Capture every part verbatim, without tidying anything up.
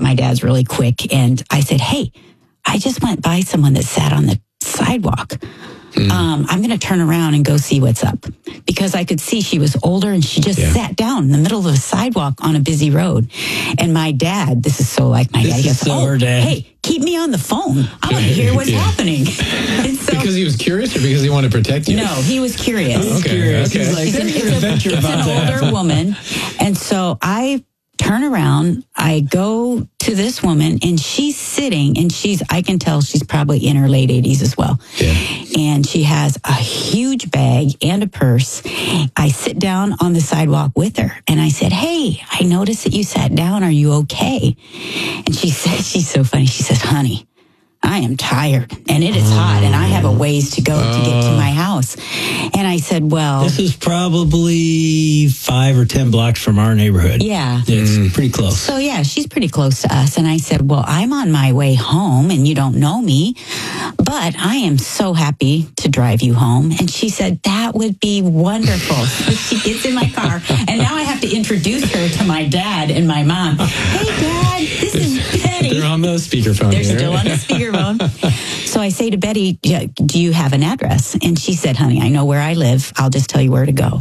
my dad's really quick. And I said, hey, I just went by someone that sat on the sidewalk. Mm. Um, I'm going to turn around and go see what's up, because I could see she was older and she just yeah. sat down in the middle of the sidewalk on a busy road. And my dad, this is so like my this dad, he goes, so oh, dad. hey, keep me on the phone. I want to hear what's yeah. happening. And so, because he was curious or because he wanted to protect you? No, he was curious. Oh, okay, curious. okay. He's like, It's an, it's a, it's an older woman. And so I turn around, I go to this woman, and she's sitting, and she's, I can tell she's probably in her late eighties as well. Yeah. And she has a huge bag and a purse. I sit down on the sidewalk with her, and I said, hey, I noticed that you sat down. Are you okay? And she said, she's so funny. She says, honey, I am tired, and it is oh. hot, and I have a ways to go oh. to get to my house. And I said, well... This is probably five or ten blocks from our neighborhood. Yeah. It's mm. pretty close. So, yeah, she's pretty close to us. And I said, well, I'm on my way home, and you don't know me, but I am so happy to drive you home. And she said, that would be wonderful. So she gets in my car, and now I have to introduce her to my dad and my mom. Hey, Dad, this is Betty. They're on the speakerphone. They're here. still on the speakerphone. So I say to Betty, do you have an address? And she said, honey, I know where I live. I'll just tell you where to go.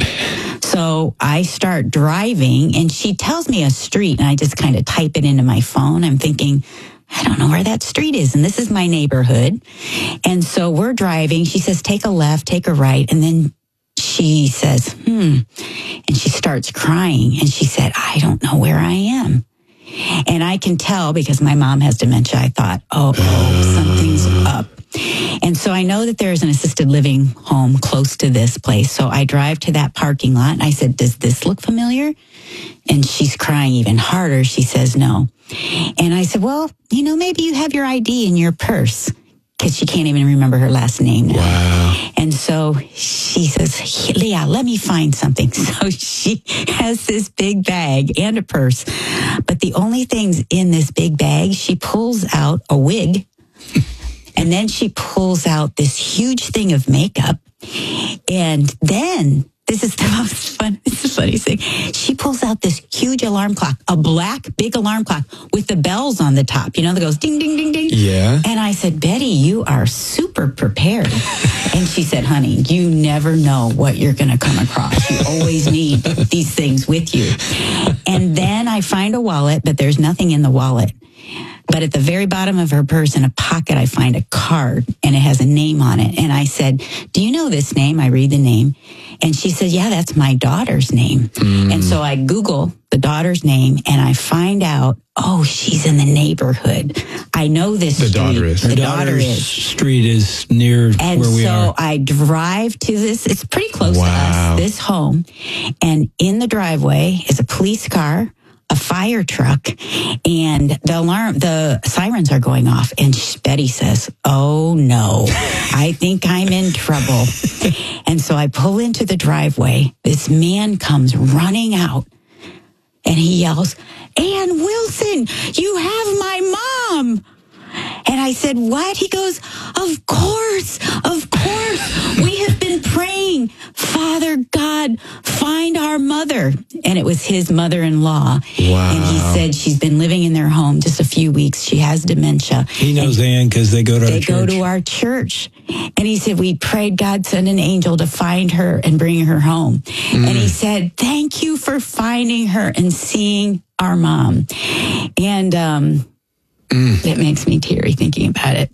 So I start driving, and she tells me a street, and I just kind of type it into my phone. I'm thinking, I don't know where that street is, and this is my neighborhood. And so we're driving. She says, take a left, take a right, and then she says, hmm, and she starts crying, and she said, I don't know where I am. And I can tell, because my mom has dementia, I thought, oh, oh, something's up. And so I know that there is an assisted living home close to this place. So I drive to that parking lot, and I said, does this look familiar? And she's crying even harder. She says, no. And I said, well, you know, maybe you have your I D in your purse, because she can't even remember her last name now. Wow. And so she says, Leah, let me find something. So she has this big bag and a purse. But the only things in this big bag, she pulls out a wig, and then she pulls out this huge thing of makeup. And then, this is the most fun, this is the funniest thing. She pulls out this huge alarm clock, a black big alarm clock with the bells on the top, you know, that goes ding, ding, ding, ding. Yeah. And I said, Betty, you are super prepared. And she said, honey, you never know what you're going to come across. You always need these things with you. And then I find a wallet, but there's nothing in the wallet. But at the very bottom of her purse in a pocket, I find a card, and it has a name on it. And I said, do you know this name? I read the name. And she said, yeah, that's my daughter's name. Mm. And so I Google the daughter's name, and I find out, oh, she's in the neighborhood. I know this the street. Daughter is. The Her daughter is. Street is near and where we so are. And so I drive to this, it's pretty close wow. to us, this home. And in the driveway is a police car, a fire truck, and the alarm, the sirens are going off. And Betty says, oh no, I think I'm in trouble. And so I pull into the driveway. This man comes running out, and he yells, Ann Wilson, you have my mom. And I said, what? He goes, of course, of course. We have been praying, Father God, find our mother. And it was his mother-in-law. Wow. And he said she's been living in their home just a few weeks. She has dementia. He knows Ann because they go to our They church. go to our church. And he said, we prayed God send an angel to find her and bring her home. Mm. And he said, thank you for finding her and seeing our mom. And, um, Mm. It makes me teary thinking about it.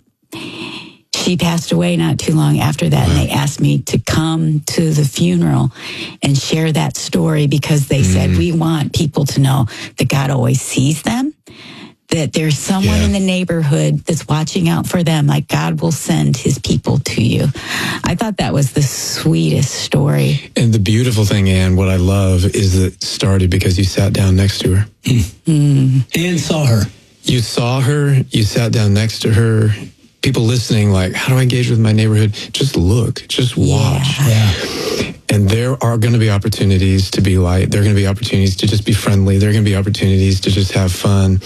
She passed away not too long after that, and they asked me to come to the funeral and share that story, because they mm. said, we want people to know that God always sees them, that there's someone yeah. in the neighborhood that's watching out for them, like God will send his people to you. I thought that was the sweetest story. And the beautiful thing, Ann, what I love is that it started because you sat down next to her. Mm. And saw her. You saw her, you sat down next to her. People listening, like, how do I engage with my neighborhood? Just look, just watch. Yeah. yeah. And there are going to be opportunities to be light. There are going to be opportunities to just be friendly. There are going to be opportunities to just have fun.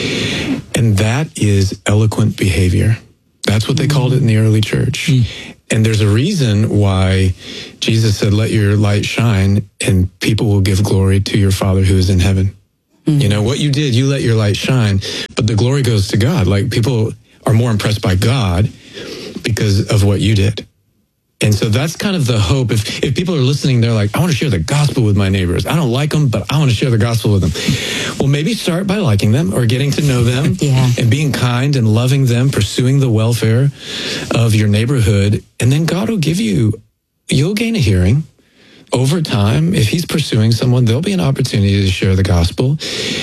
And that is eloquent behavior. That's what they called it in the early church. Mm. And there's a reason why Jesus said, let your light shine, and people will give glory to your Father who is in heaven. You know, what you did, you let your light shine. But the glory goes to God. Like people are more impressed by God because of what you did. And so that's kind of the hope. If if people are listening, they're like, I want to share the gospel with my neighbors. I don't like them, but I want to share the gospel with them. Well, maybe start by liking them or getting to know them yeah. and being kind and loving them, pursuing the welfare of your neighborhood. And then God will give you, you'll gain a hearing. Over time, if he's pursuing someone, there'll be an opportunity to share the gospel.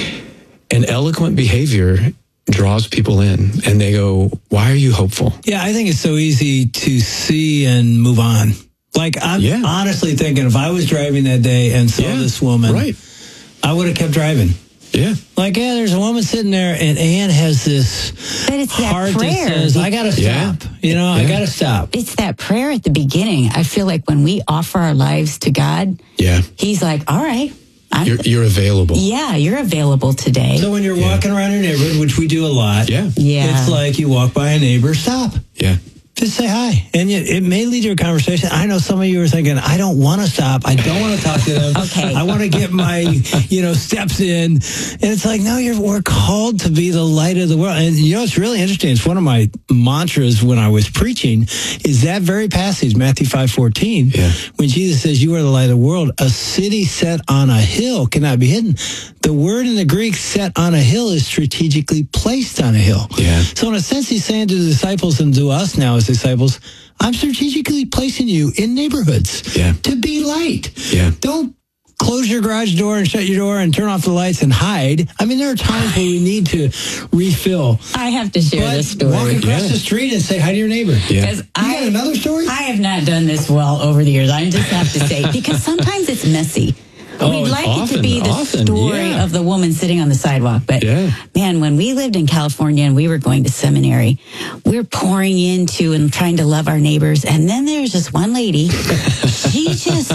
And eloquent behavior draws people in, and they go, why are you hopeful? Yeah, I think it's so easy to see and move on. Like, I'm Yeah. honestly thinking if I was driving that day and saw Yeah, this woman, right. I would have kept driving. Yeah. Like, yeah, there's a woman sitting there, and Ann has this But it's that heart that prayer. says, I got to Yeah. stop. You know, I Yeah. got to stop. It's that prayer at the beginning. I feel like when we offer our lives to God, Yeah. he's like, all right. I'm, You're, you're available. yeah, you're available today. So when you're Yeah. walking around your neighborhood, which we do a lot, Yeah. yeah. it's like you walk by a neighbor, stop. Yeah. Just say hi. And yet it may lead to a conversation. I know some of you are thinking, I don't want to stop. I don't want to talk to them. Okay. I want to get my, you know, steps in. And it's like, no, you're, we're called to be the light of the world. And you know, it's really interesting. It's one of my mantras when I was preaching is that very passage, Matthew five fourteen, Yeah. when Jesus says, you are the light of the world. A city set on a hill cannot be hidden. The word in the Greek set on a hill is strategically placed on a hill. Yeah. So in a sense, he's saying to the disciples and to us now as disciples, I'm strategically placing you in neighborhoods Yeah. to be light. Yeah. Don't close your garage door and shut your door and turn off the lights and hide. I mean, there are times where we need to refill. I have to share But this story. walk across Yeah. the street and say hi to your neighbor. Yeah. Because You I got another story? I have not done this well over the years. I just have to say, because sometimes it's messy. Oh, We'd it's like it to often, be the often, story yeah. of the woman sitting on the sidewalk. But Yeah. man, when we lived in California and we were going to seminary, we were pouring into and trying to love our neighbors. And then there's this one lady. She just,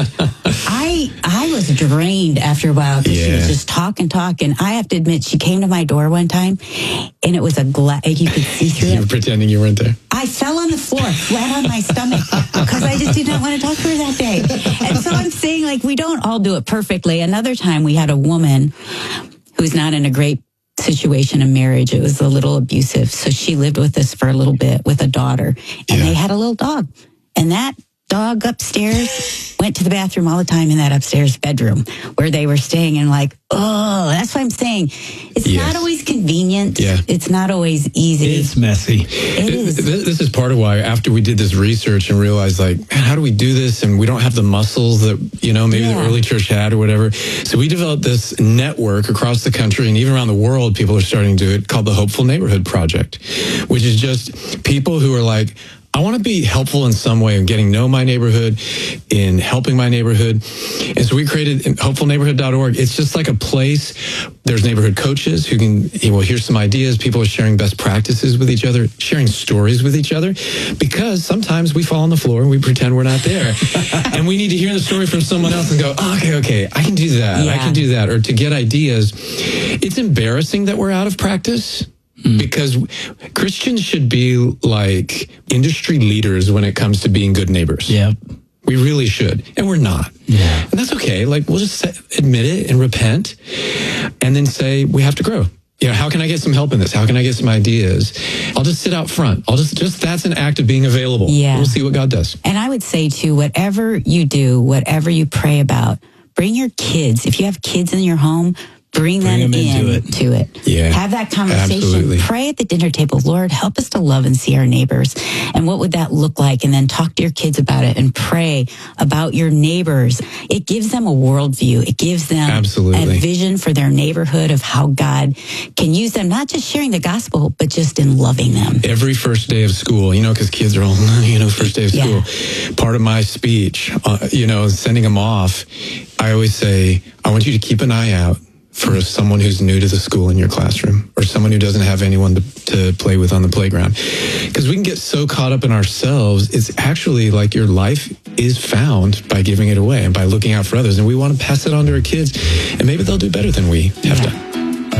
I, I was drained after a while because she Yeah. was just talk and talk. And I have to admit, she came to my door one time and it was a glass, you could see through You it. were pretending you weren't there. I fell on the floor, flat on my stomach, because I just did not want to talk to her that day. And so I'm saying, like, we don't all do it perfectly. Another time we had a woman who's not in a great situation in marriage. It was a little abusive. So she lived with us for a little bit with a daughter. And Yeah. they had a little dog. And that dog upstairs went to the bathroom all the time in that upstairs bedroom where they were staying. And like, oh, that's what I'm saying. It's Yes. not always convenient. Yeah. It's not always easy. It's messy. It is. This this is part of why after we did this research and realized like, man, how do we do this? And we don't have the muscles that, you know, maybe the Yeah. early church had or whatever. So we developed this network across the country and even around the world, people are starting to do it called the Hopeful Neighborhood Project, which is just people who are like, I want to be helpful in some way in getting to know my neighborhood, in helping my neighborhood. And so we created hopeful neighborhood dot org. It's just like a place. There's neighborhood coaches who can, you know, here's some ideas. People are sharing best practices with each other, sharing stories with each other, because sometimes we fall on the floor and we pretend we're not there. And we need to hear the story from someone else and go, oh, okay, okay, I can do that. Yeah. I can do that. Or to get ideas. It's embarrassing that we're out of practice. Because Christians should be like industry leaders when it comes to being good neighbors. Yep. We really should. And we're not. Yeah. And that's okay. Like, we'll just say, admit it and repent and then say, we have to grow. You know, how can I get some help in this? How can I get some ideas? I'll just sit out front. I'll just, just that's an act of being available. Yeah. We'll see what God does. And I would say, too, whatever you do, whatever you pray about, bring your kids. If you have kids in your home, bring, Bring them, them in into it. to it. Yeah. Have that conversation. Absolutely. Pray at the dinner table. Lord, help us to love and see our neighbors. And what would that look like? And then talk to your kids about it and pray about your neighbors. It gives them a worldview. It gives them Absolutely. a vision for their neighborhood of how God can use them, not just sharing the gospel, but just in loving them. Every first day of school, you know, because kids are all, you know, first day of Yeah. school. Part of my speech, uh, you know, sending them off, I always say, I want you to keep an eye out for someone who's new to the school in your classroom or someone who doesn't have anyone to, to play with on the playground. Because we can get so caught up in ourselves. It's actually like your life is found by giving it away and by looking out for others. And we want to pass it on to our kids. And maybe they'll do better than we have Yeah. done.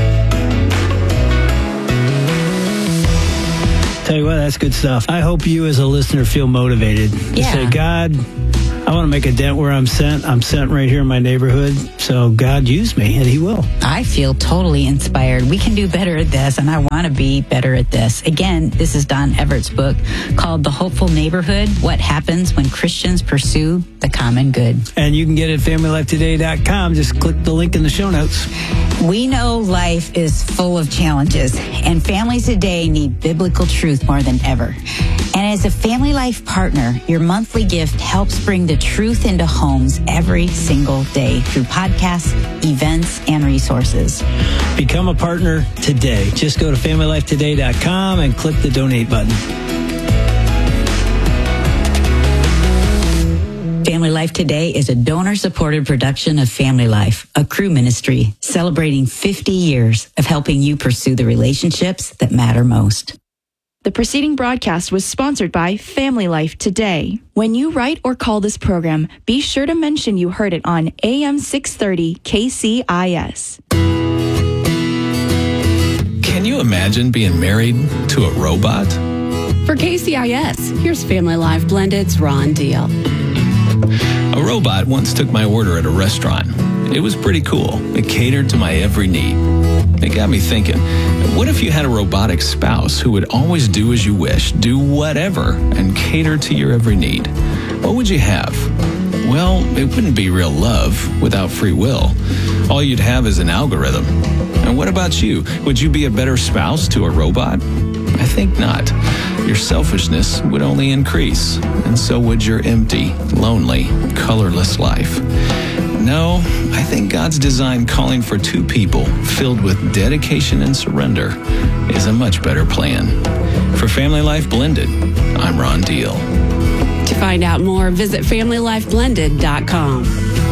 Tell you what, that's good stuff. I hope you as a listener feel motivated to Yeah. say, God, I want to make a dent where I'm sent. I'm sent right here in my neighborhood. So God, use me, and he will. I feel totally inspired. We can do better at this, and I want want to be better at this. Again, this is Don Everett's book called The Hopeful Neighborhood, What Happens When Christians Pursue the Common Good. And you can get it at family life today dot com. Just click the link in the show notes. We know life is full of challenges, and families today need biblical truth more than ever. And as a Family Life partner, your monthly gift helps bring the truth into homes every single day through podcasts, events, and resources. Become a partner today. Just go to family life today dot com and click the donate button. Family Life Today is a donor-supported production of Family Life, a crew ministry celebrating fifty years of helping you pursue the relationships that matter most. The preceding broadcast was sponsored by Family Life Today. When you write or call this program, be sure to mention you heard it on A M six thirty K C I S. Can you imagine being married to a robot? For K C I S, here's Family Life Blended's Ron Deal. A robot once took my order at a restaurant. It was pretty cool. It catered to my every need. It got me thinking, what if you had a robotic spouse who would always do as you wish, do whatever, and cater to your every need? What would you have? Well, it wouldn't be real love without free will. All you'd have is an algorithm. And what about you? Would you be a better spouse to a robot? I think not. Your selfishness would only increase, and so would your empty, lonely, colorless life. No, I think God's design calling for two people filled with dedication and surrender is a much better plan. For Family Life Blended, I'm Ron Deal. To find out more, visit family life blended dot com.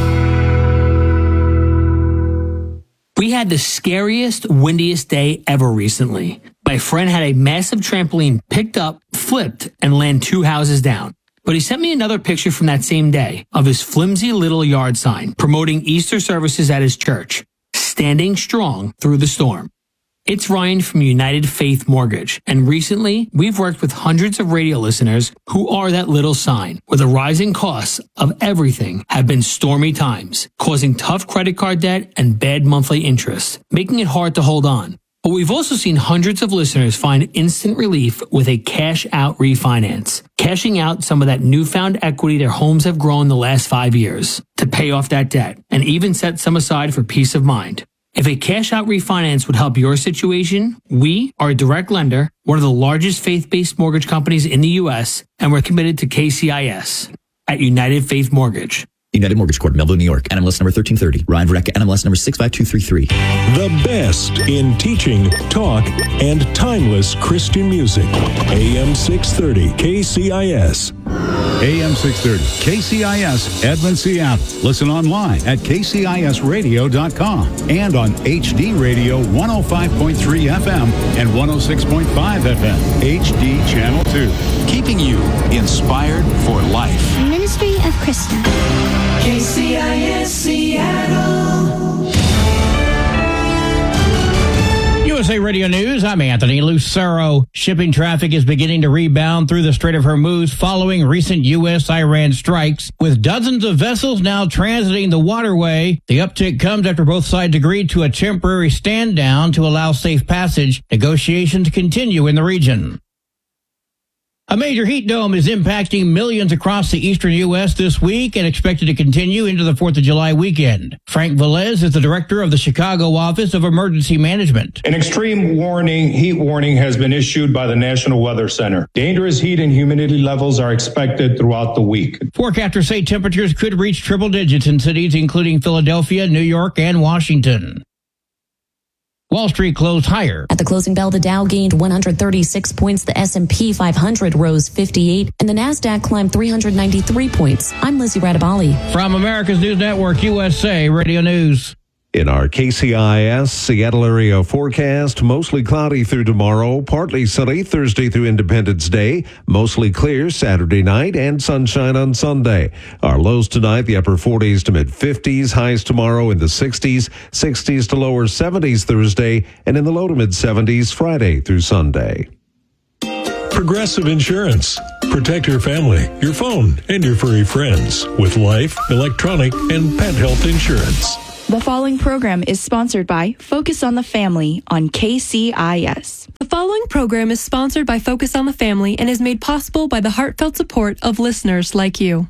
We had the scariest, windiest day ever recently. My friend had a massive trampoline picked up, flipped, and land two houses down. But he sent me another picture from that same day of his flimsy little yard sign promoting Easter services at his church, standing strong through the storm. It's Ryan from United Faith Mortgage, and recently we've worked with hundreds of radio listeners who are that little sign, where the rising costs of everything have been stormy times, causing tough credit card debt and bad monthly interest, making it hard to hold on. But we've also seen hundreds of listeners find instant relief with a cash-out refinance, cashing out some of that newfound equity their homes have grown the last five years to pay off that debt, and even set some aside for peace of mind. If a cash-out refinance would help your situation, we are a direct lender, one of the largest faith-based mortgage companies in the U S, and we're committed to K C I S at United Faith Mortgage. United Mortgage Corp, Melville, New York. N M L S number thirteen thirty. Ryan Vreck, N M L S number six five two three three. The best in teaching, talk, and timeless Christian music. A M six thirty K C I S. A M six thirty K C I S, Edmond, Seattle. Listen online at K C I S radio dot com and on H D Radio one oh five point three F M and one oh six point five F M. H D Channel two. Keeping you inspired for life. Ministry of Krista. K C I S Seattle. U S A Radio News, I'm Anthony Lucero. Shipping traffic is beginning to rebound through the Strait of Hormuz following recent U S Iran strikes. With dozens of vessels now transiting the waterway, the uptick comes after both sides agreed to a temporary stand down to allow safe passage. Negotiations continue in the region. A major heat dome is impacting millions across the eastern U S this week and expected to continue into the fourth of July weekend. Frank Velez is the director of the Chicago Office of Emergency Management. An extreme warning, heat warning, has been issued by the National Weather Center. Dangerous heat and humidity levels are expected throughout the week. Forecasters say temperatures could reach triple digits in cities including Philadelphia, New York, and Washington. Wall Street closed higher. At the closing bell, the Dow gained one hundred thirty-six points, the S and P five hundred rose fifty-eight, and the Nasdaq climbed three hundred ninety-three points. I'm Lizzie Radabali. From America's News Network, U S A Radio News. In our K C I S Seattle area forecast, mostly cloudy through tomorrow, partly sunny Thursday through Independence Day, mostly clear Saturday night, and sunshine on Sunday. Our lows tonight, the upper forties to mid fifties, highs tomorrow in the sixties, sixties to lower seventies Thursday, and in the low to mid seventies Friday through Sunday. Progressive Insurance. Protect your family, your phone, and your furry friends with life, electronic, and pet health insurance. The following program is sponsored by Focus on the Family on K C I S. following program is sponsored by Focus on the Family and is made possible by the heartfelt support of listeners like you.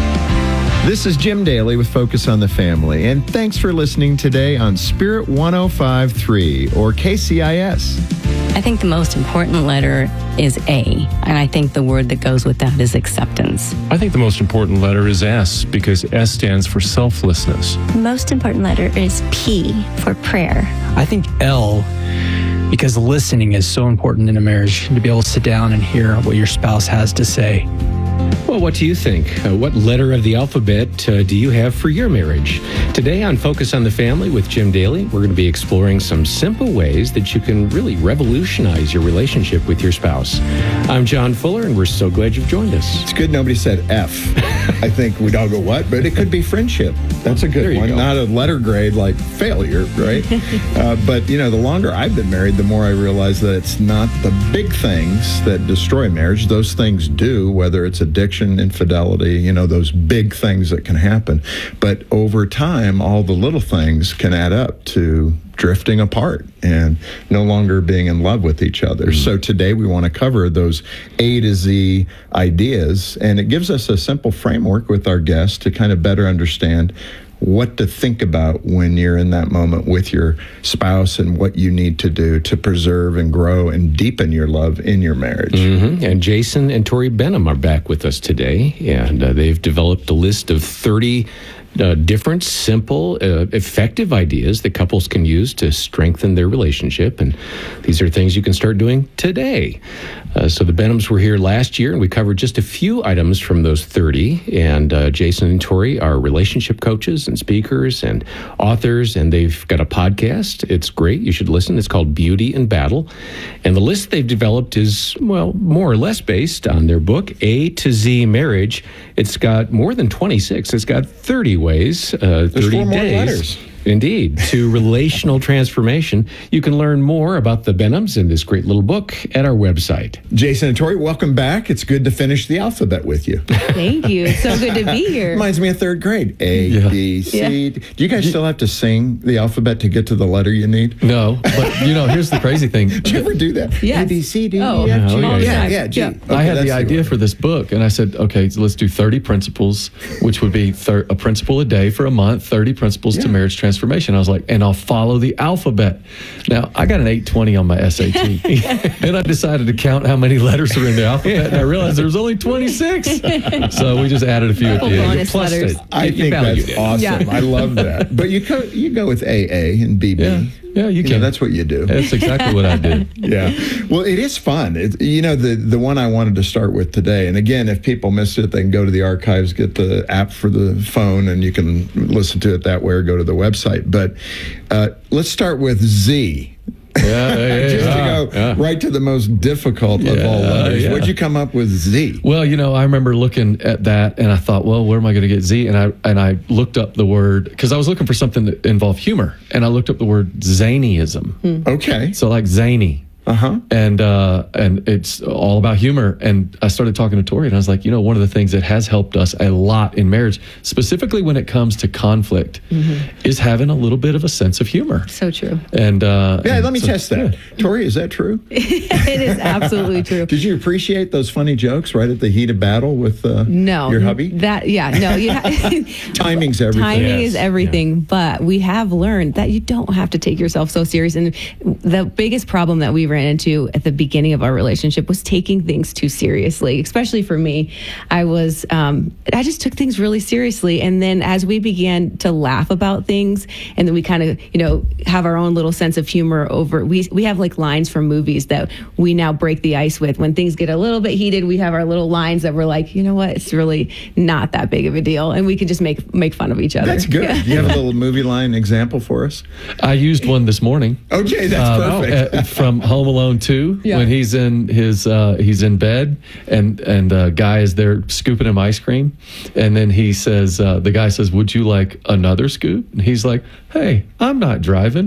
This is Jim Daly with Focus on the Family, and thanks for listening today on Spirit one oh five point three or K C I S. I think the most important letter is A, and I think the word that goes with that is acceptance. I think the most important letter is S, because S stands for selflessness. The most important letter is P for prayer. I think L, because listening is so important in a marriage, to be able to sit down and hear what your spouse has to say. Well, what do you think? Uh, what letter of the alphabet uh, do you have for your marriage? Today on Focus on the Family with Jim Daly, we're going to be exploring some simple ways that you can really revolutionize your relationship with your spouse. I'm John Fuller, and we're so glad you've joined us. It's good nobody said F. I think we'd all go, what? But it could be friendship. That's a good one. Go. Not a letter grade like failure, right? uh, but, you know, the longer I've been married, the more I realize that it's not the big things that destroy marriage. Those things do, whether it's addiction, infidelity, you know, those big things that can happen. But over time, all the little things can add up to drifting apart and no longer being in love with each other. Mm-hmm. So today we want to cover those A to Z ideas, and it gives us a simple framework with our guests to kind of better understand what to think about when you're in that moment with your spouse and what you need to do to preserve and grow and deepen your love in your marriage. Mm-hmm. And Jason and Tori Benham are back with us today, and uh, they've developed a list of thirty Uh, different, simple, uh, effective ideas that couples can use to strengthen their relationship. And these are things you can start doing today. Uh, so the Benhams were here last year, and we covered just a few items from those thirty. And uh, Jason and Tori are relationship coaches and speakers and authors, and they've got a podcast. It's great. You should listen. It's called Beauty in Battle. And the list they've developed is, well, more or less based on their book, A to Z Marriage. It's got more than twenty-six. It's got thirty ways, uh, There's thirty four more days. letters. Indeed, to relational transformation. You can learn more about the Benhams in this great little book at our website. Jason and Tori, welcome back. It's good to finish the alphabet with you. Thank you. It's so good to be here. Reminds me of third grade. A, yeah. B, C. Yeah. Do you guys still have to sing the alphabet to get to the letter you need? No, but you know, here's the crazy thing. Did you ever do that? Yes. A, B, C, D, oh, E, F, G. Oh, yeah, yeah, yeah, G. yeah. Okay, I had the idea the for this book, and I said, okay, so let's do thirty principles, which would be thir- a principle a day for a month, thirty principles yeah. to marriage transformation. I was like, and I'll follow the alphabet. Now, I got an eight twenty on my S A T, and I decided to count how many letters are in the alphabet, and I realized there was only twenty-six. So we just added a few at the end. Plus, letters. It, I think that's awesome. Yeah. I love that. But you go, you go with A A and B B. Yeah. Yeah, you, you can. Know, that's what you do. That's exactly what I did. Yeah. Well, it is fun. It, you know, the, the one I wanted to start with today, and again, if people missed it, they can go to the archives, get the app for the phone, and you can listen to it that way or go to the website. But uh, let's start with Z. Yeah, yeah, yeah, Just yeah, to go yeah. right to the most difficult yeah, of all letters. Yeah. What'd you come up with Z? Well, you know, I remember looking at that and I thought, well, where am I going to get Z? And I and I looked up the word, because I was looking for something that involved humor, and I looked up the word zanyism. Hmm. Okay. So like zany. Uh-huh. And uh, and it's all about humor. And I started talking to Tori, and I was like, you know, one of the things that has helped us a lot in marriage, specifically when it comes to conflict, mm-hmm. is having a little bit of a sense of humor. So true. And uh, yeah, and let me so, test that. Yeah. Tori, is that true? It is absolutely true. Did you appreciate those funny jokes right at the heat of battle with uh, no, your hubby? That yeah, no, you ha- timing's everything. Timing yes. is everything, yeah. But we have learned that you don't have to take yourself so serious. And the biggest problem that we ran into at the beginning of our relationship was taking things too seriously, especially for me. I was, um, I just took things really seriously. And then as we began to laugh about things, and then we kind of, you know, have our own little sense of humor over, we, we have like lines from movies that we now break the ice with. When things get a little bit heated, we have our little lines that we're like, you know what, it's really not that big of a deal. And we can just make, make fun of each other. That's good. Yeah. Do you have a little movie line example for us? I used one this morning. Okay, that's uh, perfect. uh, from Home Alone two. Yeah. When he's in his uh, he's in bed, and and uh, guy is there scooping him ice cream, and then he says uh, the guy says, "Would you like another scoop?" And he's like, "Hey, I'm not driving."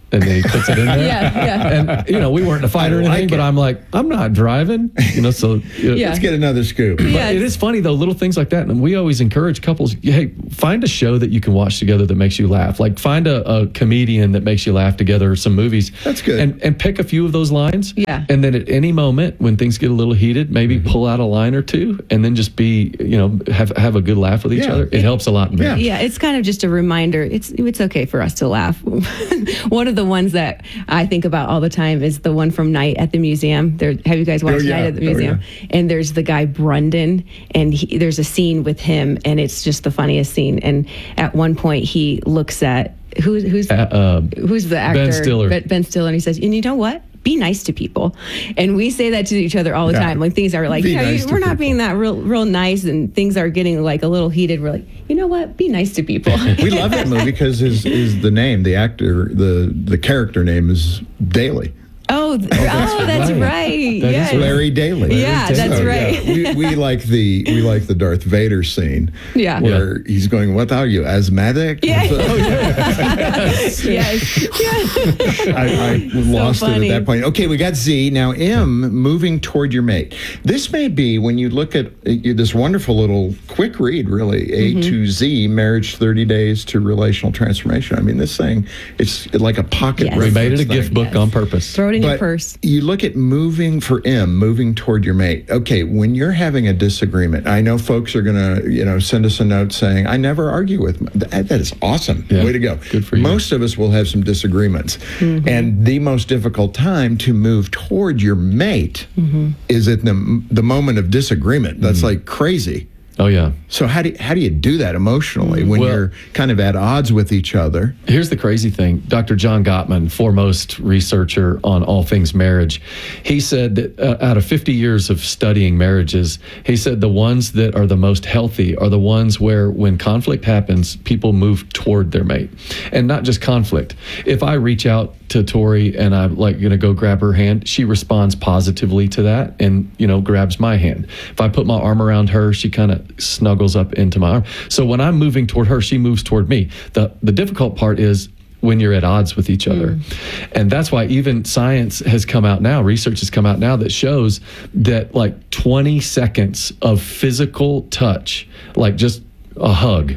And then he puts it in there. Yeah, yeah. And, you know, we weren't in a fight or anything, but I'm like, I'm not driving. You know, so. You know, Yeah. Let's get another scoop. But Yeah, it is funny, though, little things like that. And we always encourage couples, hey, find a show that you can watch together that makes you laugh. Like, find a, a comedian that makes you laugh together, or some movies. That's good. And, and pick a few of those lines. Yeah. And then at any moment, when things get a little heated, maybe Mm-hmm. pull out a line or two and then just be, you know, have have a good laugh with each Yeah. other. It helps a lot in marriage. Yeah, it's kind of just a reminder. It's it's okay for us to laugh. One of the ones that I think about all the time is the one from Night at the Museum. There, have you guys watched Oh, yeah. Night at the Oh, Museum? yeah. And there's the guy Brundon, and he, there's a scene with him, and it's just the funniest scene. And at one point, he looks at who's who's Uh, uh, who's the actor? Ben Stiller. Ben, Ben Stiller, and he says, "And you know what? Be nice to people." And we say that to each other all the Yeah. time. Like things are like, Be you know, nice you- to we're not people. being that real, real nice, and things are getting like a little heated. We're like, you know what? Be nice to people. We love that movie because his is the name, the actor, the the character name is Daly. Oh, th- oh, that's right. right. That is Yes. Larry Daly. Yeah, that's right. we, we like the we like the Darth Vader scene. Yeah. Where he's going, "What are you, asthmatic?" Yeah. Oh, yes. yes. I, I lost it funny. at that point. Okay, we got Z. Now, M, moving toward your mate. This may be, when you look at uh, this wonderful little quick read, really, A Mm-hmm. to Z, Marriage thirty Days to Relational Transformation. I mean, this thing, it's like a pocket Yes. We made it a reference gift thing. book Yes. on purpose. Throw it in your But purse. you look at moving for M, moving toward your mate. Okay, when you're having a disagreement, I know folks are going to, you know, send us a note saying, "I never argue with." My, that, that is awesome. Yeah. Way to go. Good for you. Most of us will have some disagreements, and the most difficult time to move toward your mate is at the the moment of disagreement. That's like crazy. Oh, yeah. So how do how do you do that emotionally when Well- you're kind of at odds with each other? Here's the crazy thing. Doctor John Gottman, foremost researcher on all things marriage, he said that uh, out of fifty years of studying marriages, he said the ones that are the most healthy are the ones where when conflict happens, people move toward their mate. And not just conflict. If I reach out to Tori and I'm like going to go grab her hand, she responds positively to that and, you know, grabs my hand. If I put my arm around her, she kind of snuggles up into my arm. So when I'm moving toward her, she moves toward me. The the difficult part is when you're at odds with each other. And that's why even science has come out now, research has come out now that shows that like twenty seconds of physical touch, like just a hug,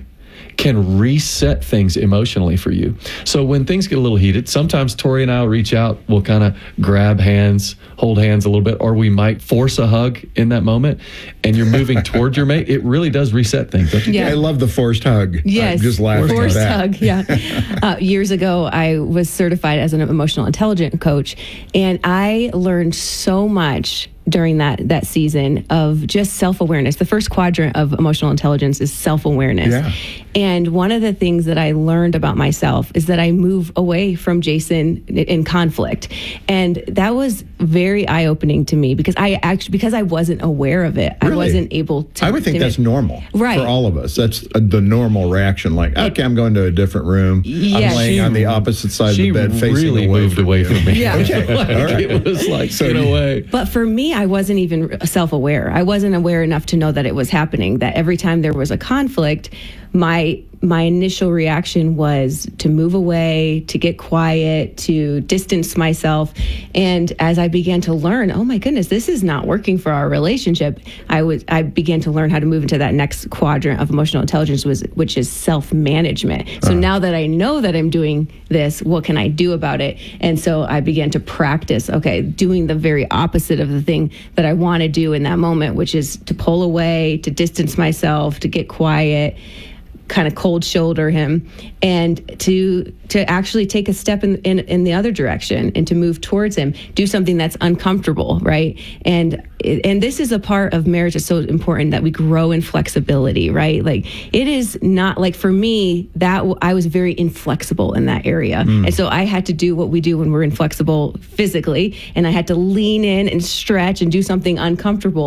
can reset things emotionally for you. So when things get a little heated, sometimes Tori and I will reach out, we'll kind of grab hands, hold hands a little bit, or we might force a hug in that moment, and you're moving toward your mate. It really does reset things, don't you? Yeah. I love the forced hug. Yes. I'm just laughing Forced at that. hug, yeah. uh, years ago, I was certified as an emotional intelligence coach, and I learned so much during that that season of just self-awareness. The first quadrant of emotional intelligence is self-awareness. Yeah. And one of the things that I learned about myself is that I move away from Jason in, in conflict. And that was very eye-opening to me because I actually because I wasn't aware of it. I Really? wasn't able to I would think to- that's normal Right. for all of us. That's uh, the normal reaction. Like, okay, I'm going to a different room. Yes. I'm laying She- on the opposite side of She the bed, facing really away moved from away you. from me. Yeah. Okay. Like, All right. It was like, So get you- away. But for me, I wasn't even self-aware. I wasn't aware enough to know that it was happening, that every time there was a conflict, my my initial reaction was to move away, to get quiet, to distance myself. And as I began to learn, oh my goodness, this is not working for our relationship, I was I began to learn how to move into that next quadrant of emotional intelligence, was which is self-management. So now that I know that I'm doing this, what can I do about it? And so I began to practice, okay, doing the very opposite of the thing that I want to do in that moment, which is to pull away, to distance myself, to get quiet, kind of cold shoulder him, and to to actually take a step in, in in the other direction and to move towards him, do something that's uncomfortable, right? And and this is a part of marriage that's so important, that we grow in flexibility, right? Like it is not like, for me, that w- I was very inflexible in that area, and so I had to do what we do when we're inflexible physically, and I had to lean in and stretch and do something uncomfortable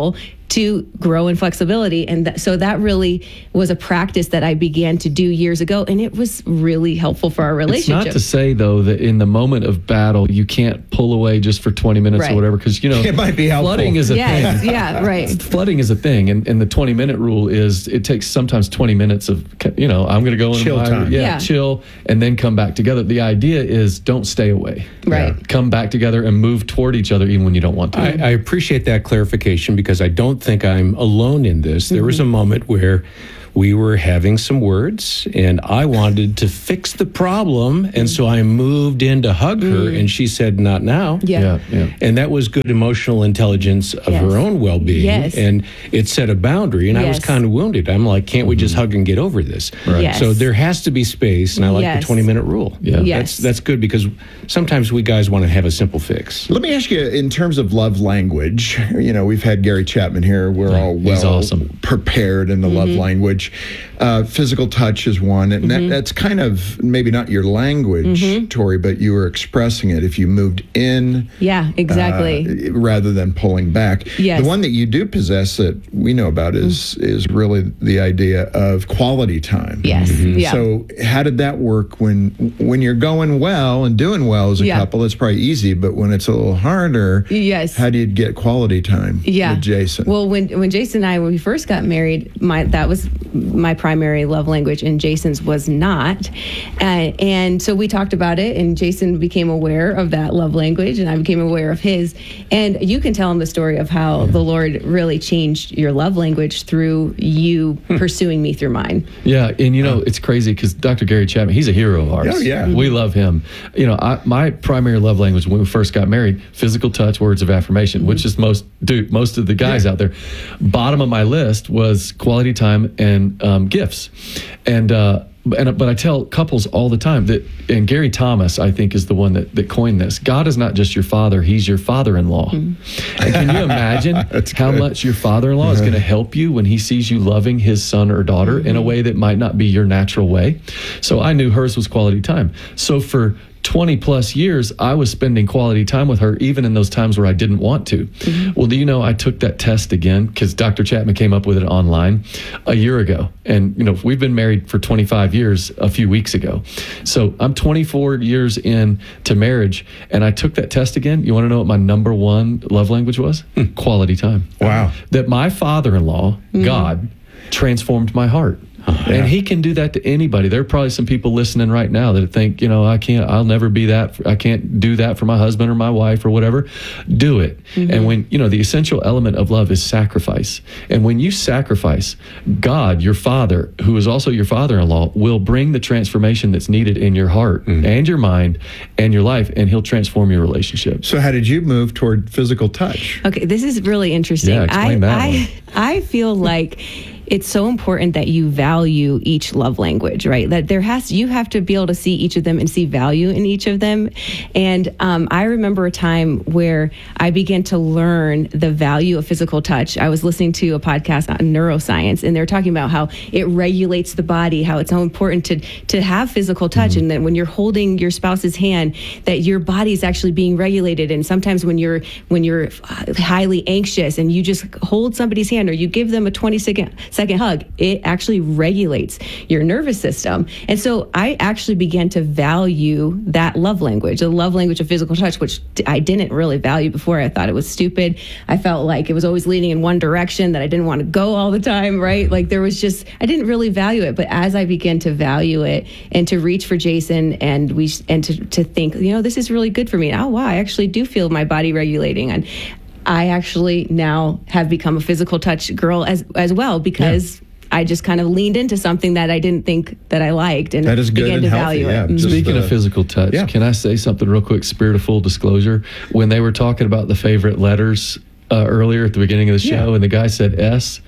to grow in flexibility. And that, so that really was a practice that I began to do years ago, and it was really helpful for our relationship. It's not to say, though, that in the moment of battle, you can't pull away just for twenty minutes Right. or whatever, because, you know, It might be helpful. flooding is a Yes, thing. yeah, right. Flooding is a thing, and, and the twenty-minute rule is it takes sometimes twenty minutes of, you know, I'm going to go in Chill my- time. Yeah, Yeah. chill, and then come back together. The idea is don't stay away. Right. Come back together and move toward each other even when you don't want to. I, I appreciate that clarification because I don't think I'm alone in this. There was a moment where we were having some words and I wanted to fix the problem. And so I moved in to hug her and she said, not now. Yeah. yeah, yeah. And that was good emotional intelligence of Yes. her own well-being. Yes. And it set a boundary and I was Yes. kind of wounded. I'm like, can't we just hug and get over this? Right. Yes. So there has to be space. And I like Yes. the twenty-minute rule. Yeah. Yes. That's, that's good because sometimes we guys want to have a simple fix. Let me ask you, in terms of love language, you know, we've had Gary Chapman here. We're all well He's awesome. prepared in the love language. Uh, physical touch is one, and that, that's kind of maybe not your language, Tori, but you were expressing it. If you moved in, Yeah, exactly. uh, rather than pulling back. Yes. The one that you do possess that we know about is is really the idea of quality time. Yes. Mhm. Yeah. So how did that work when when you're going well and doing well as a Yeah. couple? It's probably easy, but when it's a little harder, Yes. how do you get quality time Yeah. with Jason? Well, when when Jason and I, when we first got married, my that was my primary love language, and Jason's was not. Uh, and so we talked about it, and Jason became aware of that love language, and I became aware of his. And you can tell him the story of how the Lord really changed your love language through you pursuing me through mine. Yeah, and you know, it's crazy because Doctor Gary Chapman, he's a hero of ours. Oh, yeah. We love him. You know, I, my primary love language when we first got married, physical touch, words of affirmation, which is most do most of the guys out there. Bottom of my list was quality time and um, gifts. And uh And, but I tell couples all the time that, and Gary Thomas, I think, is the one that, that coined this. God is not just your father, he's your father-in-law. Mm-hmm. And can you imagine how good. much your father-in-law uh-huh. is going to help you when he sees you loving his son or daughter mm-hmm. in a way that might not be your natural way? So I knew hers was quality time. So for twenty plus years, I was spending quality time with her, even in those times where I didn't want to. Mm-hmm. Well, do you know, I took that test again because Doctor Chapman came up with it online a year ago. And, you know, we've been married for twenty-five years a few weeks ago. So I'm twenty-four years in to marriage, and I took that test again. You want to know what my number one love language was? Hmm. Quality time. Wow. That my father-in-law, mm-hmm. God, transformed my heart. Oh, yeah. And he can do that to anybody. There are probably some people listening right now that think, you know, I can't, I'll never be that. For, I can't do that for my husband or my wife or whatever. Do it. Mm-hmm. And when, you know, the essential element of love is sacrifice. And when you sacrifice, God, your father, who is also your father-in-law, will bring the transformation that's needed in your heart mm-hmm. and your mind and your life, and he'll transform your relationship. So how did you move toward physical touch? Okay, this is really interesting. Yeah, explain I, that I, one. I feel like it's so important that you value each love language, right? That there has you have to be able to see each of them and see value in each of them. And um, I remember a time where I began to learn the value of physical touch. I was listening to a podcast on neuroscience, and they're talking about how it regulates the body, how it's so important to to have physical touch, mm-hmm. and that when you're holding your spouse's hand, that your body is actually being regulated. And sometimes when you're when you're highly anxious and you just hold somebody's hand or you give them a twenty second second hug, it actually regulates your nervous system. And so I actually began to value that love language, the love language of physical touch, which I didn't really value before. I thought it was stupid. I felt like it was always leaning in one direction, that I didn't want to go all the time, right? Like there was just, I didn't really value it. But as I began to value it and to reach for Jason and we and to, to think, you know, this is really good for me. Oh, wow, I actually do feel my body regulating. And I actually now have become a physical touch girl as as well, because yeah. I just kind of leaned into something that I didn't think that I liked, and that is good began and to healthy, value yeah. it. Just Speaking the, of physical touch, yeah. can I say something real quick, spirit of full disclosure? When they were talking about the favorite letters uh, earlier at the beginning of the show, yeah. and the guy said S,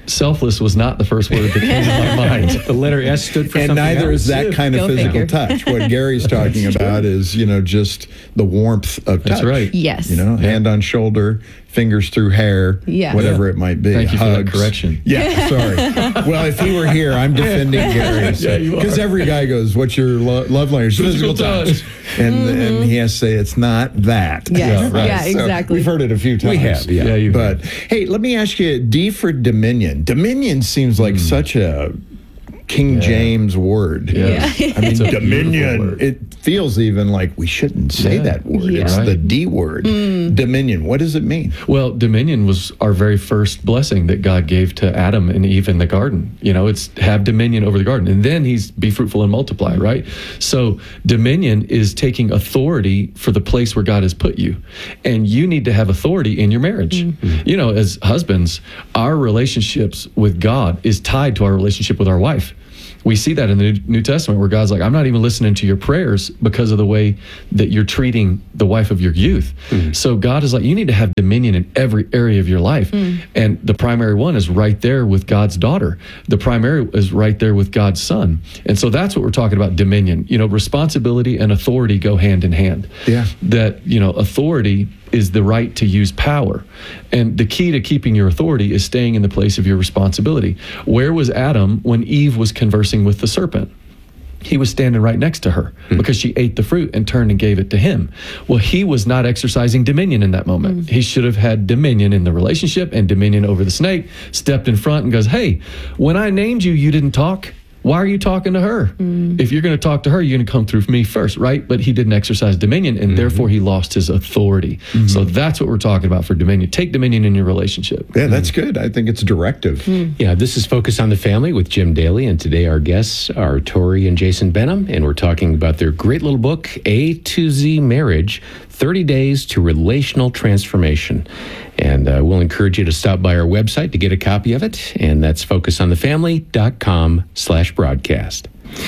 selfless was not the first word that came to my mind. The letter S stood for and something neither else. is that kind of Go physical figure. touch. What Gary's talking about is, you know, just the warmth of touch. That's right. Yes. You know, hand on shoulder, fingers through hair, Yeah. whatever it might be. Thank you for that Hugs. correction. Yeah, sorry. Well, if he were here, I'm defending Gary. Yeah, you are. Because every guy goes, what's your lo- love language? Physical, Physical touch. touch. And, Mm-hmm. and he has to say, it's not that. Yes. Yeah, right. Yeah, So exactly. we've heard it a few times. We have, yeah. Yeah, you But hey, let me ask you, D for Dominion. Dominion seems like such a King Yeah. James word. Yeah. I mean, It's a beautiful Dominion. word. It feels even like we shouldn't say Yeah. that word. Yeah. It's the Right. D word. Dominion. What does it mean? Well, dominion was our very first blessing that God gave to Adam and Eve in the garden. You know, it's have dominion over the garden. And then he's be fruitful and multiply, right? So dominion is taking authority for the place where God has put you. And you need to have authority in your marriage. You know, as husbands, our relationships with God is tied to our relationship with our wife. We see that in the New Testament where God's like, I'm not even listening to your prayers because of the way that you're treating the wife of your youth. So God is like, you need to have dominion in every area of your life. And the primary one is right there with God's daughter. The primary is right there with God's son. And so that's what we're talking about, dominion. You know, responsibility and authority go hand in hand. Yeah. That, you know, authority is the right to use power. And the key to keeping your authority is staying in the place of your responsibility. Where was Adam when Eve was conversing with the serpent? He was standing right next to her because she ate the fruit and turned and gave it to him. Well, he was not exercising dominion in that moment. He should have had dominion in the relationship and dominion over the snake, stepped in front and goes, hey, when I named you, you didn't talk. Why are you talking to her? If you're going to talk to her, you're going to come through me first, right? But he didn't exercise dominion, and therefore he lost his authority. So that's what we're talking about for dominion. Take dominion in your relationship. Yeah, that's good. I think it's directive. Yeah, this is Focus on the Family with Jim Daly, and today our guests are Tori and Jason Benham, and we're talking about their great little book, A to Z Marriage, thirty days to Relational Transformation. And uh, we'll encourage you to stop by our website to get a copy of it, and that's focusonthefamily.com slash broadcast.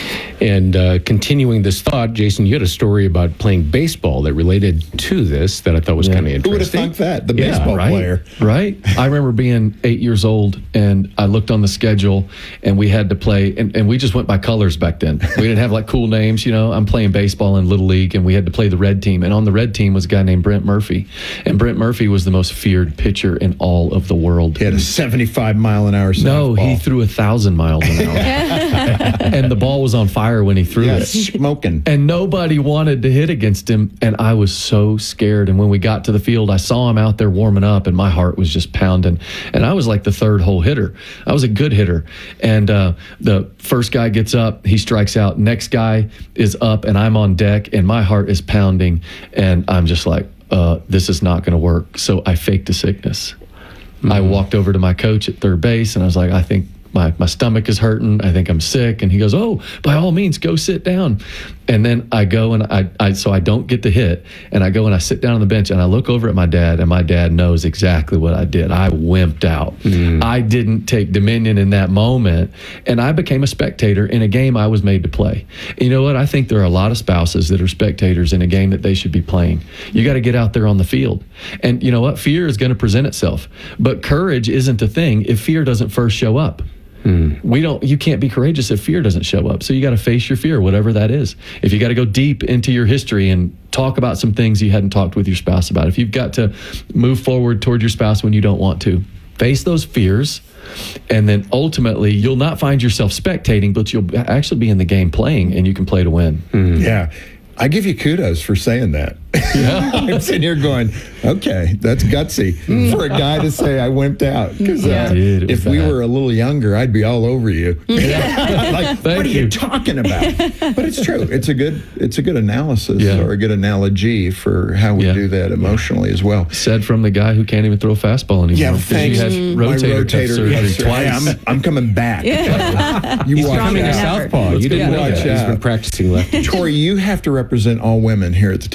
And uh, continuing this thought, Jason, you had a story about playing baseball that related to this that I thought was kind of Who would have interesting. thunk that? The Yeah, baseball right, player. Right. I remember being eight years old and I looked on the schedule and we had to play, and, and we just went by colors back then. We didn't have like cool names, you know. I'm playing baseball in Little League and we had to play the red team. And on the red team was a guy named Brent Murphy. And Brent Murphy was the most feared pitcher in all of the world. He had a seventy-five mile an hour softball. No, he threw a thousand miles an hour. And the ball was on fire when he threw Yeah, it. smoking. And nobody wanted to hit against him. And I was so scared. And when we got to the field, I saw him out there warming up and my heart was just pounding. And I was like the third hole hitter. I was a good hitter. And uh, the first guy gets up, he strikes out. Next guy is up and I'm on deck and my heart is pounding. And I'm just like, uh, this is not going to work. So I faked a sickness. Mm-hmm. I walked over to my coach at third base and I was like, I think My, my stomach is hurting. I think I'm sick. And he goes, oh, by all means, go sit down. And then I go and I, I, so I don't get the hit. And I go and I sit down on the bench and I look over at my dad and my dad knows exactly what I did. I wimped out. Mm. I didn't take dominion in that moment. And I became a spectator in a game I was made to play. And you know what? I think there are a lot of spouses that are spectators in a game that they should be playing. You got to get out there on the field. And you know what? Fear is going to present itself. But courage isn't a thing if fear doesn't first show up. Hmm. We don't. You can't be courageous if fear doesn't show up. So you got to face your fear, whatever that is. If you got to go deep into your history and talk about some things you hadn't talked with your spouse about, if you've got to move forward toward your spouse when you don't want to, face those fears, and then ultimately you'll not find yourself spectating, but you'll actually be in the game playing, and you can play to win. Hmm. Yeah. I give you kudos for saying that. Yeah. I'm sitting here going, okay, that's gutsy for a guy to say I wimped out. Because uh, Dude, if we bad. were a little younger, I'd be all over you. Like, what are you. you talking about? But it's true. It's a good. It's a good analysis Yeah. or a good analogy for how we Yeah. do that emotionally as well. Said from the guy who can't even throw a fastball anymore. Yeah, 'cause thanks. He had My rotator, cuff rotator surgery cuff surgery. twice. I'm, I'm coming back. You He's watch becoming a out. southpaw. You didn't know Watch that. He's out. been practicing left. Tori, you have to represent all women here at the table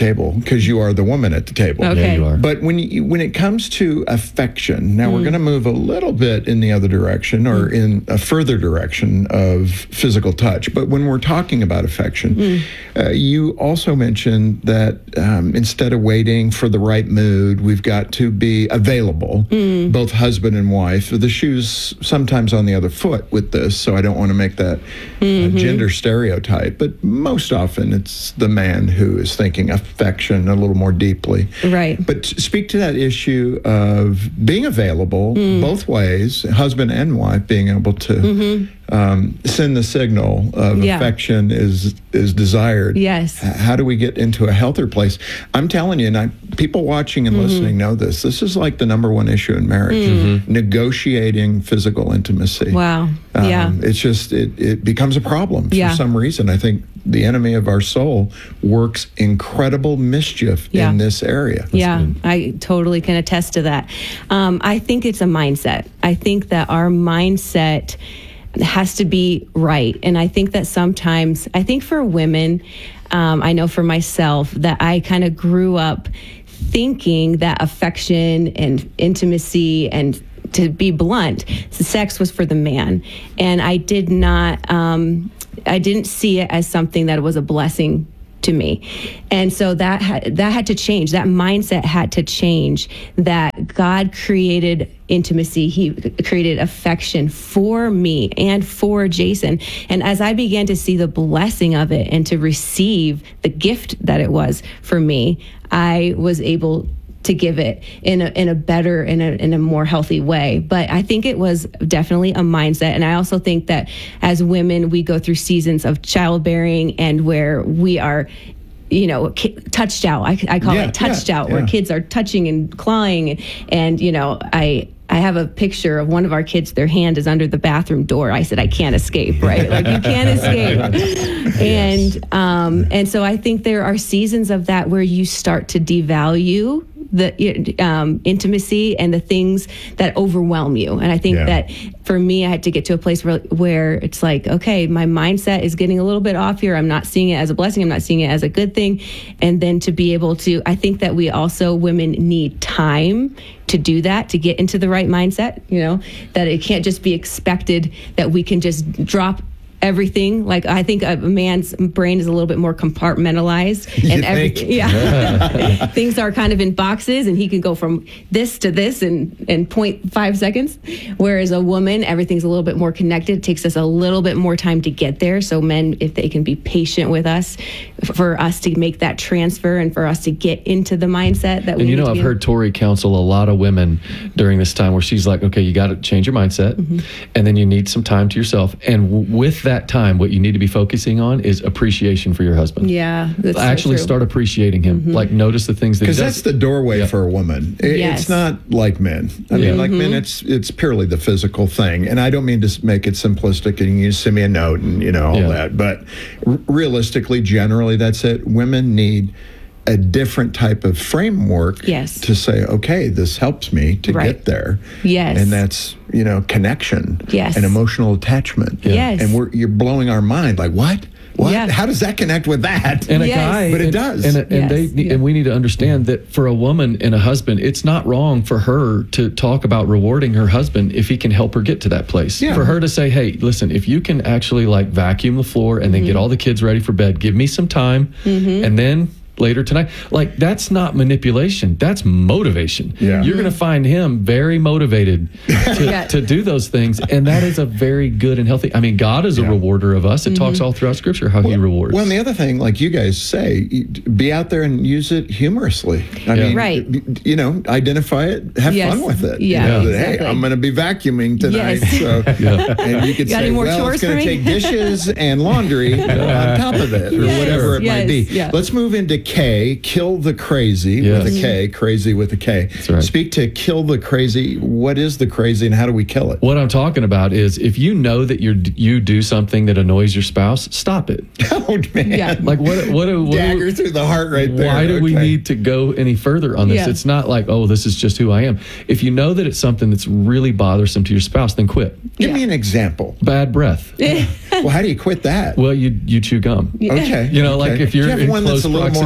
because you are the woman at the table. Okay. Yeah, you are. But when you, when it comes to affection, now Mm. we're going to move a little bit in the other direction or Mm. in a further direction of physical touch. But when we're talking about affection, Mm. uh, you also mentioned that um, instead of waiting for the right mood, we've got to be available, Mm. both husband and wife. The shoe's sometimes on the other foot with this, so I don't want to make that Mhm. uh, gender stereotype. But most often it's the man who is thinking affection a little more deeply. Right. But speak to that issue of being available Mm. both ways, husband and wife being able to Mhm. um, send the signal of Yeah. affection is is desired. Yes. H- How do we get into a healthier place? I'm telling you, and I, people watching and Mhm. listening know this. This is like the number one issue in marriage: Mm. negotiating physical intimacy. Wow. Um, Yeah. It's just it it becomes a problem for Yeah. some reason. I think the enemy of our soul works incredible mischief Yeah. in this area. Yeah, I totally can attest to that. Um, I think it's a mindset. I think that our mindset has to be right. And I think that sometimes, I think for women, um, I know for myself that I kind of grew up thinking that affection and intimacy and to be blunt, sex was for the man. And I did not, um, I didn't see it as something that was a blessing to me. And so that had, that had to change. That mindset had to change, that God created intimacy. He created affection for me and for Jason. And as I began to see the blessing of it and to receive the gift that it was for me, I was able to give it in a in a better, in a in a more healthy way. But I think it was definitely a mindset. And I also think that as women, we go through seasons of childbearing and where we are, you know, ki- touched out. I, I call Yeah, it touched yeah, out, where yeah. kids are touching and clawing. And, and you know, I I have a picture of one of our kids, their hand is under the bathroom door. I said, I can't escape, right? Like, you can't escape. And um, and so I think there are seasons of that where you start to devalue the um, intimacy and the things that overwhelm you. And I think Yeah. that for me, I had to get to a place where where it's like, okay, my mindset is getting a little bit off here. I'm not seeing it as a blessing. I'm not seeing it as a good thing. And then to be able to, I think that we also, women need time to do that, to get into the right mindset, you know, that it can't just be expected that we can just drop everything. Like, I think a man's brain is a little bit more compartmentalized, You and think? everything, yeah, things are kind of in boxes, and he can go from this to this in in point five seconds. Whereas a woman, everything's a little bit more connected. It takes us a little bit more time to get there. So men, if they can be patient with us, for us to make that transfer and for us to get into the mindset that we And you need know, to I've be heard Tori counsel a lot of women during this time where she's like, okay, you got to change your mindset, Mm-hmm. and then you need some time to yourself. And w- with that time, what you need to be focusing on is appreciation for your husband. Yeah, that's so Actually true. start appreciating him. Mhm. Like, notice the things that he Because does. that's the doorway for a woman. It- Yes. It's not like men. I Yeah. mean, like Mm-hmm. men, it's it's purely the physical thing. And I don't mean to s- make it simplistic and you just send me a note and, you know, all Yeah. that. But r- realistically, generally, that's it. Women need a different type of framework Yes. to say, okay, this helps me to Right. get there. Yes. And that's, you know, connection. Yes. And emotional attachment. Yes. And we're, you're blowing our mind. Like, what? What? Yeah. How does that connect with that? And a guy, but it and, does. and, and they Yes. need- and we need to understand that for a woman and a husband, it's not wrong for her to talk about rewarding her husband if he can help her get to that place. Yeah. For her to say, "Hey, listen, if you can actually like vacuum the floor and then get all the kids ready for bed, give me some time, Mhm. and then." Later tonight, like, that's not manipulation, that's motivation. Yeah. You're going to find him very motivated to, Yeah. to do those things, and that is a very good and healthy. I mean, God is a rewarder of us. It talks all throughout Scripture how He rewards. Well, and the other thing, like you guys say, you- be out there and use it humorously. I Yeah. mean, Right. y- you know, identify it, have Yes. fun with it. You Yeah, know, that, exactly. hey, I'm going to be vacuuming tonight. Yes. So, Yeah. and you could Got say, any more well, chores it's going for to me? take dishes and laundry on top of it, or Yes. whatever it might be. Yes. Yeah. Let's move into K, kill the crazy Yes. with a K, crazy with a K. That's right. Speak to kill the crazy. What is the crazy and how do we kill it? What I'm talking about is if you know that you you do something that annoys your spouse, stop it. Oh, man. Yeah. Like, what? What? what Dagger through the heart right there. Why do we Okay. need to go any further on this? Yeah. It's not like, oh, this is just who I am. If you know that it's something that's really bothersome to your spouse, then quit. Give Yeah. me an example. Bad breath. Well, how do you quit that? Well, you you chew gum. Okay. You know, like okay. if you're Do you have in one close that's a little more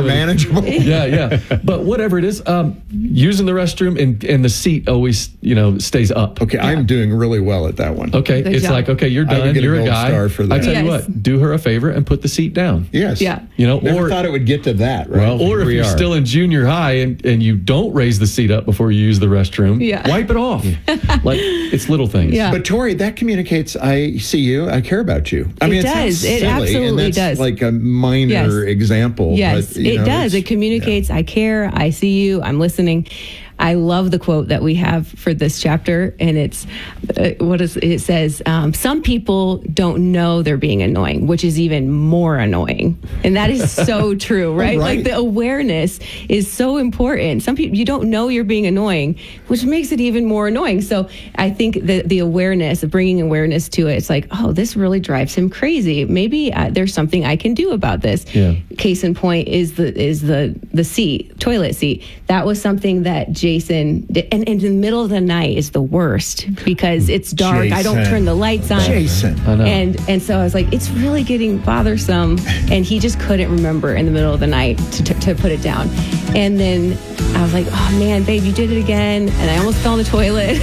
do manageable. Yeah, yeah. But whatever it is, um, using the restroom and, and the seat always, you know, stays up. Okay, yeah. I'm doing really well at that one. Okay, Good it's job. like, okay, you're done. You're a, a guy. Star for that. I tell yes. you what, do her a favor and put the seat down. Yes. Yeah. You know, Never or thought it would get to that, right? Well, or if you're are. still in junior high and, and you don't raise the seat up before you use the restroom, yeah. wipe it off. Like, it's little things. Yeah. But Tori, that communicates I see you, I care about you. I it mean, it does. sounds It silly, absolutely and that's does. Like a minor yes. example. Yes, but, you it know, does. It communicates, yeah. I care, I see you, I'm listening. I love the quote that we have for this chapter, and it's uh, what is it says. Um, Some people don't know they're being annoying, which is even more annoying, and that is so true, right? right? Like the awareness is so important. Some people you don't know you're being annoying, which makes it even more annoying. So I think the the awareness of bringing awareness to it, it's like, oh, this really drives him crazy. Maybe uh, there's something I can do about this. Yeah. Case in point is the is the the seat, toilet seat. That was something that Jason did, and, and in the middle of the night is the worst because it's dark. Jason. I don't turn the lights on. Jason. I know. And and so I was like, it's really getting bothersome. And he just couldn't remember in the middle of the night to, to, to put it down. And then I was like, oh man, babe, you did it again. And I almost fell in the toilet.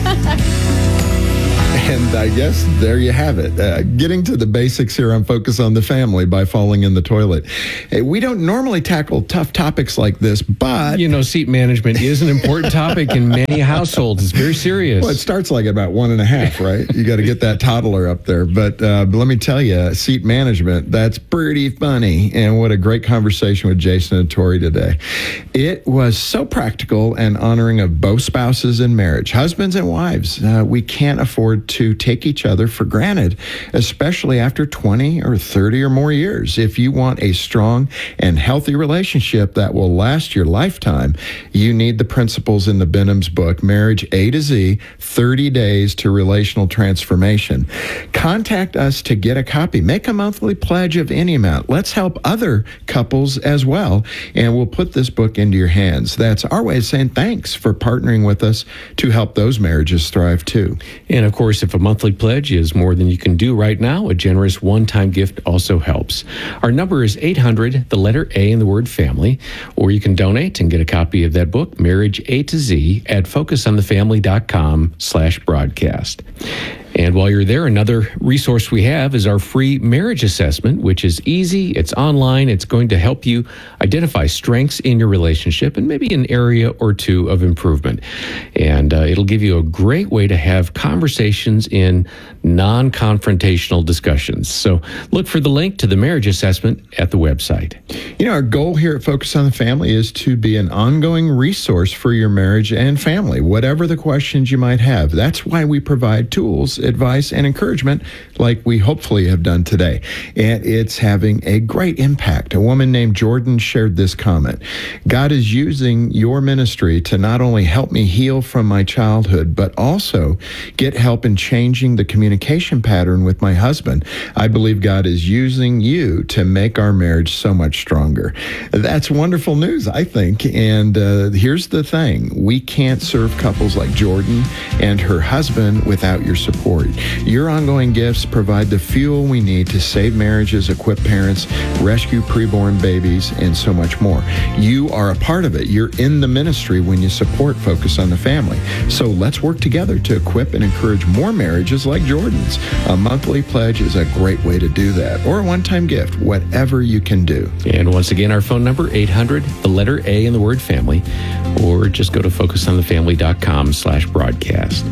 And I guess there you have it. Uh, getting to the basics here on Focus on the Family by falling in the toilet. Hey, we don't normally tackle tough topics like this, but... You know, seat management is an important topic in many households. It's very serious. Well, it starts like about one and a half, right? You got to get that toddler up there. But, uh, but let me tell you, seat management, that's pretty funny. And what a great conversation with Jason and Tori today. It was so practical and honoring of both spouses in marriage. Husbands and wives, uh, we can't afford to take each other for granted, especially after twenty or thirty or more years. If you want a strong and healthy relationship that will last your lifetime, you need the principles in the Benham's book, Marriage A to Z, thirty days to Relational Transformation. Contact us to get a copy. Make a monthly pledge of any amount. Let's help other couples as well, and we'll put this book into your hands. That's our way of saying thanks for partnering with us to help those marriages thrive too. And of course, if a monthly pledge is more than you can do right now, a generous one-time gift also helps. Our number is eight hundred, the letter A in the word family, or you can donate and get a copy of that book, Marriage A to Z, at focusonthefamily.com slash broadcast. And while you're there, another resource we have is our free marriage assessment, which is easy, it's online, it's going to help you identify strengths in your relationship and maybe an area or two of improvement. And uh, it'll give you a great way to have conversations in non-confrontational discussions. So look for the link to the marriage assessment at the website. You know, our goal here at Focus on the Family is to be an ongoing resource for your marriage and family, whatever the questions you might have. That's why we provide tools, advice, and encouragement like we hopefully have done today. And it's having a great impact. A woman named Jordan shared this comment. God is using your ministry to not only help me heal from my childhood, but also get help in changing the communication pattern with my husband. I believe God is using you to make our marriage so much stronger. That's wonderful news, I think. And uh, here's the thing. We can't serve couples like Jordan and her husband without your support. Your ongoing gifts provide the fuel we need to save marriages, equip parents, rescue preborn babies, and so much more. You are a part of it. You're in the ministry when you support Focus on the Family. So let's work together to equip and encourage more marriages like Jordan's. A monthly pledge is a great way to do that, or a one-time gift, whatever you can do. And once again, our phone number, eight hundred, the letter A in the word family, or just go to focusonthefamily.com slash broadcast.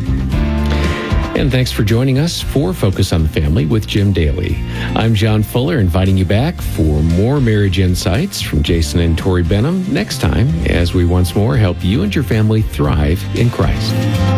And thanks for joining us for Focus on the Family with Jim Daly. I'm John Fuller, inviting you back for more marriage insights from Jason and Tori Benham next time as we once more help you and your family thrive in Christ.